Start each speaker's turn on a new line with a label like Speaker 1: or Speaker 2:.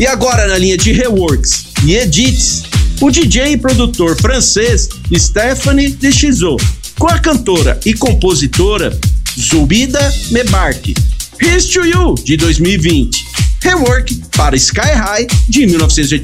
Speaker 1: E agora na linha de reworks e edits, o DJ e produtor francês Stéphane Deschizot, com a cantora e compositora Zubida Mebark, Here's to You, de 2020, Rework para Sky High, de 1980.